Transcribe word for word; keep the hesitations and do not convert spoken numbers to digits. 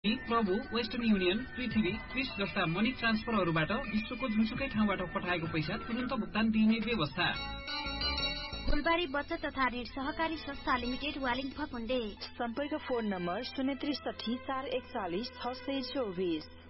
प्रभु, western union, पृथ्वी, Chris जस्ता money ट्रान्सफरहरूबाट विश्वको जुनसुकै ठाउँबाट पठाएको पैसा तुरन्त भुक्तान दिने व्यवस्था। फुलबारी बचत तथा ऋण सहकारी संस्था लिमिटेड वालिङ फकुन्डे। सम्पर्क फोन नम्बर शून्य त्रिसठी चार एकचालिस छ सय चौबिस।